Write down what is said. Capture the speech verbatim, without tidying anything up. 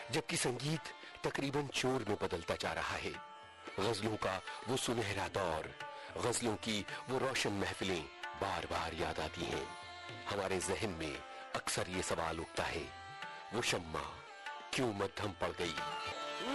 जबकि संगीत तकरीबन शोर में बदलता जा रहा है। गजलों का वो सुनहरा दौर, गजलों की वो रोशन महफिलें बार बार याद आती हैं। हमारे जहन में अक्सर ये सवाल उठता है, वो शम्मा क्यों मद्धम पड़ गई।